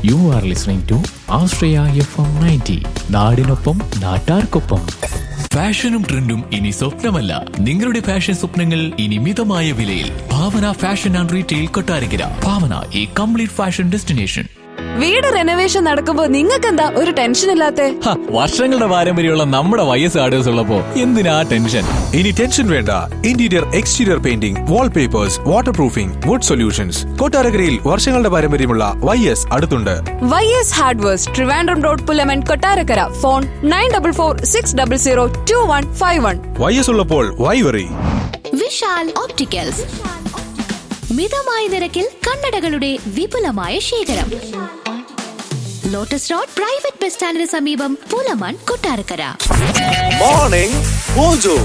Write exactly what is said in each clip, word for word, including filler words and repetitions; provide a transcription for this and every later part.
You are listening to Ashraya F M ninety. നാടിനൊപ്പം നാട്ടാർക്കൊപ്പം. ഫാഷനും ട്രെൻഡും ഇനി സ്വപ്നമല്ല, നിങ്ങളുടെ ഫാഷൻ സ്വപ്നങ്ങൾ ഇനി മിതമായ വിലയിൽ. ഭാവന ഫാഷൻ ആൻഡ് റീറ്റെയിൽ കൊട്ടാരക്കര. ഭാവന, ഈ കംപ്ലീറ്റ് ഫാഷൻ ഡെസ്റ്റിനേഷൻ. വീട് റെനോവേഷൻ നടക്കുമ്പോ നിങ്ങൾക്ക് എന്താ ഒരു ടെൻഷൻ ഇല്ലാത്തെ? വർഷങ്ങളുടെ പാരമ്പര്യമുള്ള നമ്മുടെ വൈ എസ് ആർഡേഴ്സ് ഉള്ളപ്പോ എന്തിനാ ടെൻഷൻ? ഇനി ടെൻഷൻ വേണ്ട. Interior exterior painting, wallpapers, water proofing, would solutions. കൊട്ടാരക്കരയിൽ വർഷങ്ങളുടെ പാരമ്പര്യമുള്ള വൈ എസ് അടുത്തുണ്ട്. Y S hardwares, Trivandrum road, Pullaman, Kottarakkara. Phone nine double four six double zero to one five one. Y S ഉള്ളപ്പോൾ Y worry. Vishal opticals, മിതമായ നിരക്കിൽ കണ്ണടകളുടെ വിപുലമായ ശേഖരം. ലോട്ടസ് റോഡ് പ്രൈവറ്റ് ബസ് സ്റ്റാൻഡിന് സമീപം, പുലമൺ, കൊട്ടാരക്കര. Morning mojo.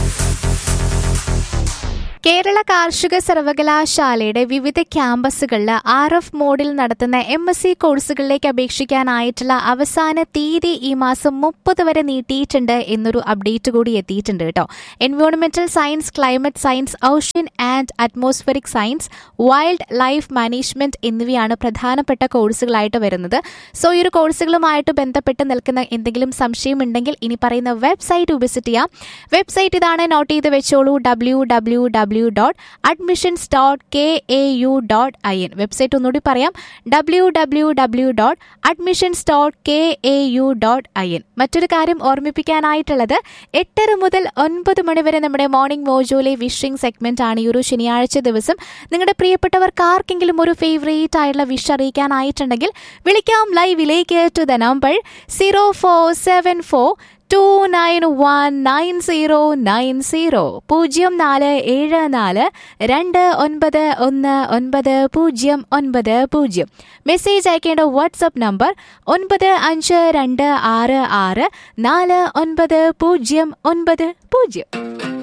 കേരള കാർഷിക സർവകലാശാലയുടെ വിവിധ ക്യാമ്പസുകളിൽ ആർ എഫ് മോഡിൽ നടത്തുന്ന എം എസ് സി കോഴ്സുകളിലേക്ക് അപേക്ഷിക്കാനായിട്ടുള്ള അവസാന തീയതി ഈ മാസം മുപ്പത് വരെ നീട്ടിയിട്ടുണ്ട് എന്നൊരു അപ്ഡേറ്റ് കൂടി എത്തിയിട്ടുണ്ട് കേട്ടോ. എൻവയോൺമെന്റൽ science, climate science, ocean and atmospheric science, wild life management എന്നിവയാണ് പ്രധാനപ്പെട്ട കോഴ്സുകളായിട്ട് വരുന്നത്. സോ ഈ ഒരു കോഴ്സുകളുമായിട്ട് ബന്ധപ്പെട്ട് നിൽക്കുന്ന എന്തെങ്കിലും സംശയമുണ്ടെങ്കിൽ ഇനി പറയുന്ന വെബ്സൈറ്റ് വിസിറ്റ് ചെയ്യാം. വെബ്സൈറ്റ് ഇതാണ്, നോട്ട് ചെയ്ത് വെച്ചോളൂ. W W W dot admissions dot K A U dot I N. Website ഒന്നുകൂടി പറയാം, W W W dot admissions dot K A U dot I N. മറ്റൊരു കാര്യം ഓർമ്മിപ്പിക്കാനായിട്ടുള്ളത്, എട്ടര മുതൽ ഒൻപത് മണിവരെ നമ്മുടെ മോർണിംഗ് മോജോയിലെ വിഷിംഗ് സെഗ്മെന്റ് ആണ്. ഈ ഒരു ശനിയാഴ്ച ദിവസം നിങ്ങളുടെ പ്രിയപ്പെട്ടവർക്ക് ആർക്കെങ്കിലും ഒരു ഫേവറേറ്റ് ആയിട്ടുള്ള വിഷ് അറിയിക്കാനായിട്ടുണ്ടെങ്കിൽ വിളിക്കാം ലൈവിലേക്ക് to the number zero four seven four to nine one nine zero nine zero. പൂജ്യം നാല് ഏഴ് നാല് രണ്ട് ഒൻപത് ഒന്ന് ഒൻപത് പൂജ്യം ഒൻപത് പൂജ്യം. മെസ്സേജ് അയക്കേണ്ട വാട്സ്ആപ്പ് നമ്പർ ഒൻപത് അഞ്ച് രണ്ട് ആറ് ആറ് നാല് ഒൻപത് പൂജ്യം ഒൻപത് പൂജ്യം.